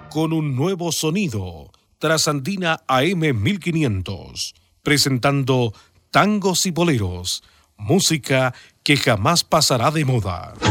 con un nuevo sonido, Trasandina AM 1500, presentando tangos y boleros, música que jamás pasará de moda.